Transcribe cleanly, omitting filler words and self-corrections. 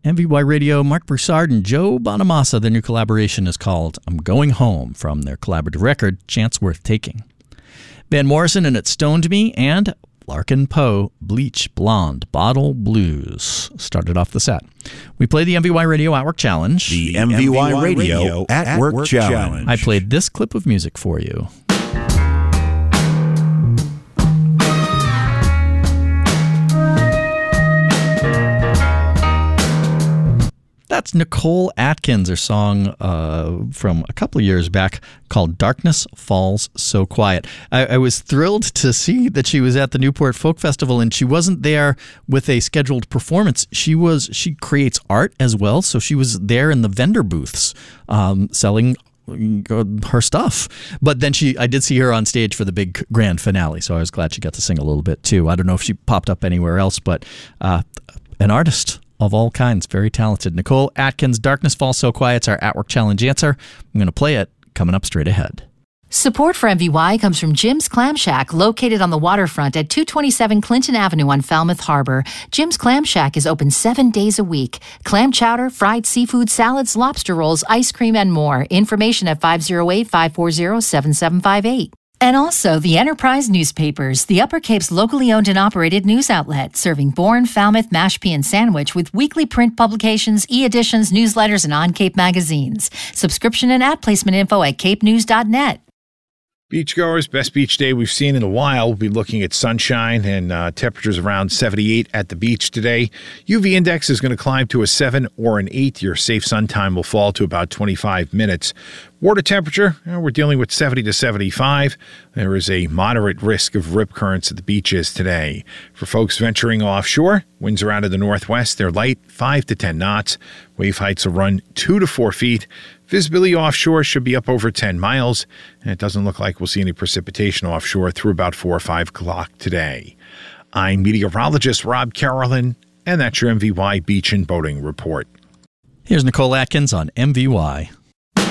MVY Radio, Mark Broussard and Joe Bonamassa. Their new collaboration is called I'm Going Home from their collaborative record, Chance Worth Taking. Van Morrison and It Stoned Me, and Larkin Poe, Bleach Blonde Bottle Blues started off the set. We played the MVY Radio At Work Challenge. The MVY Radio At Work Challenge. I played this clip of music for you. That's Nicole Atkins, her song from a couple of years back called Darkness Falls So Quiet. I was thrilled to see that she was at the Newport Folk Festival, and she wasn't there with a scheduled performance. She creates art as well, so she was there in the vendor booths selling her stuff. But then I did see her on stage for the big grand finale, so I was glad she got to sing a little bit too. I don't know if she popped up anywhere else, but an artist of all kinds, very talented. Nicole Atkins, Darkness Falls So Quiet. It's our At Work Challenge answer. I'm going to play it coming up straight ahead. Support for MVY comes from Jim's Clam Shack, located on the waterfront at 227 Clinton Avenue on Falmouth Harbor. Jim's Clam Shack is open 7 days a week. Clam chowder, fried seafood, salads, lobster rolls, ice cream, and more. Information at 508-540-7758. And also the Enterprise Newspapers, the Upper Cape's locally owned and operated news outlet, serving Bourne, Falmouth, Mashpee, and Sandwich with weekly print publications, e-editions, newsletters, and on-Cape magazines. Subscription and ad placement info at capenews.net. Beachgoers, best beach day we've seen in a while. We'll be looking at sunshine and temperatures around 78 at the beach today. UV index is going to climb to a 7 or an 8. Your safe sun time will fall to about 25 minutes. Water temperature, we're dealing with 70 to 75. There is a moderate risk of rip currents at the beaches today. For folks venturing offshore, winds are out of the northwest. They're light, 5 to 10 knots. Wave heights will run 2 to 4 feet. Visibility offshore should be up over 10 miles, and it doesn't look like we'll see any precipitation offshore through about 4 or 5 o'clock today. I'm meteorologist Rob Carolyn, and that's your MVY Beach and Boating Report. Here's Nicole Atkins on MVY.